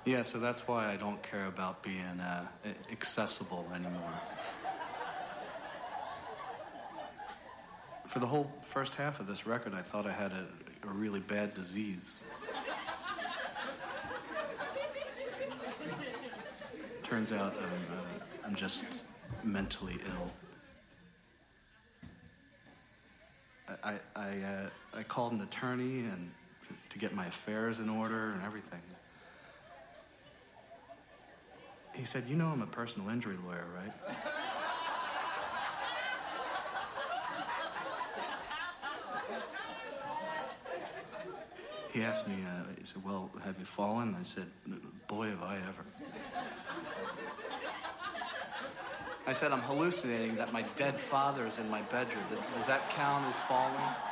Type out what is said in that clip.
Yeah, so that's why I don't care about being accessible anymore. For the whole first half of this record, I thought I had a really bad disease. Turns out I'm just mentally ill. I called an attorney and to get my affairs in order and everything. He said, "You know I'm a personal injury lawyer, right?" He asked me, he said, "Well, have you fallen?" I said, "Boy, have I ever." I said, "I'm hallucinating that my dead father is in my bedroom. Does that count as falling?"